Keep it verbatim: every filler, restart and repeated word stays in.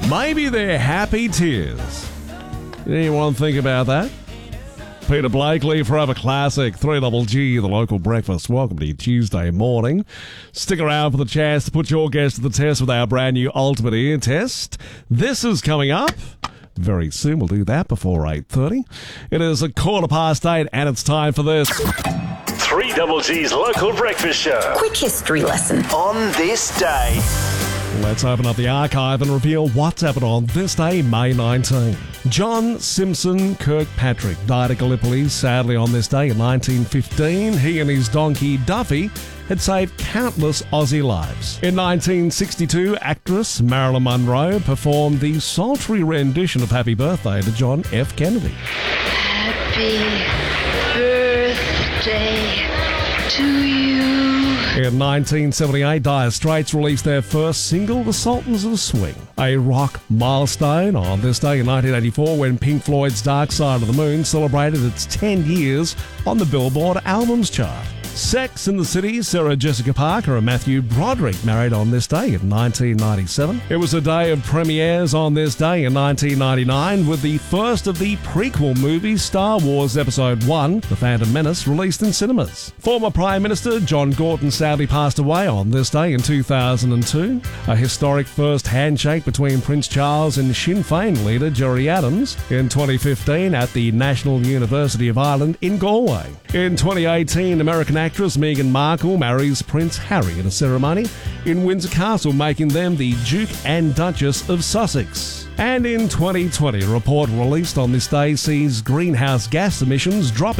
Maybe they're happy tears. Anyone think about that? Peter Blakely, Forever Classic, three Double G, the local breakfast. Welcome to your Tuesday morning. Stick around for the chance to put your guess to the test with our brand new Ultimate Ear Test. This is coming up very soon. We'll do that before eight thirty. It is a quarter past eight, and it's time for this. three Double G's local breakfast show. Quick history lesson. On this day. Let's open up the archive and reveal what's happened on this day, May nineteenth. John Simpson Kirkpatrick died at Gallipoli, sadly, on this day in nineteen fifteen. He and his donkey, Duffy, had saved countless Aussie lives. In nineteen sixty-two, actress Marilyn Monroe performed the sultry rendition of Happy Birthday to John F. Kennedy. Happy birthday to you. In nineteen seventy-eight, Dire Straits released their first single, The Sultans of Swing. A rock milestone on this day in nineteen eighty-four when Pink Floyd's Dark Side of the Moon celebrated its ten years on the Billboard Albums Chart. Sex and the City, Sarah Jessica Parker and Matthew Broderick married on this day in nineteen ninety-seven. It was a day of premieres on this day in nineteen ninety-nine with the first of the prequel movies, Star Wars Episode one, The Phantom Menace, released in cinemas. Former Prime Minister John Gorton sadly passed away on this day in two thousand two. A historic first handshake between Prince Charles and Sinn Féin leader Gerry Adams in twenty fifteen at the National University of Ireland in Galway. In twenty eighteen, American actress Meghan Markle marries Prince Harry at a ceremony in Windsor Castle, making them the Duke and Duchess of Sussex. And in twenty twenty, a report released on this day sees greenhouse gas emissions dropping